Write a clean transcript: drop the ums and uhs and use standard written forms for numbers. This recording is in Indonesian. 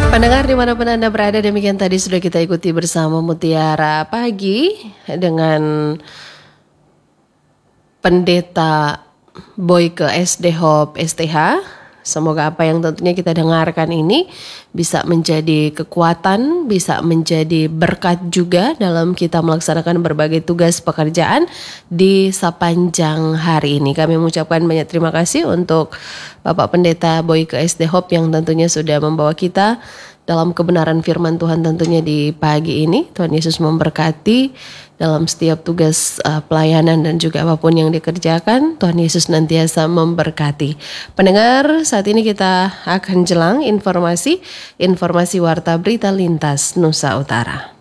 Pendengar dimanapun Anda berada, demikian tadi sudah kita ikuti bersama Mutiara Pagi dengan Pendeta Boyke SD Hope STH. Semoga apa yang tentunya kita dengarkan ini bisa menjadi kekuatan, bisa menjadi berkat juga dalam kita melaksanakan berbagai tugas pekerjaan di sepanjang hari ini. Kami mengucapkan banyak terima kasih untuk Bapak Pendeta Boyke SD Hope yang tentunya sudah membawa kita dalam kebenaran firman Tuhan tentunya di pagi ini. Tuhan Yesus memberkati dalam setiap tugas pelayanan dan juga apapun yang dikerjakan. Tuhan Yesus nantiasa memberkati. Pendengar, saat ini kita akan jelang informasi Warta Berita Lintas Nusa Utara.